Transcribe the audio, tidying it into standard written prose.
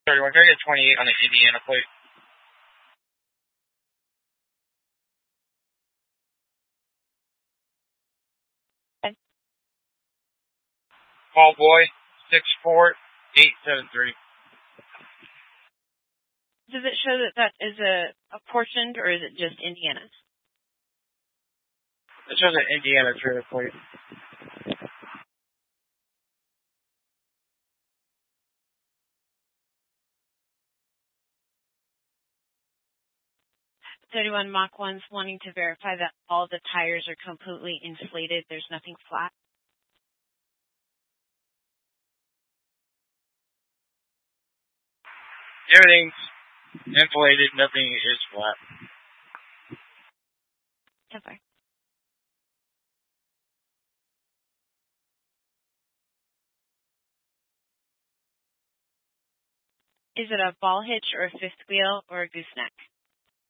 31, can I get 28 on the Indiana plate? Okay. Paul Boy, 64873. Does it show that is apportioned, or is it just Indiana's? It shows an Indiana trailer plate. '31 Mach 1's wanting to verify that all the tires are completely inflated. There's nothing flat. Everything's inflated, nothing is flat. Okay. Is it a ball hitch or a fifth wheel or a gooseneck?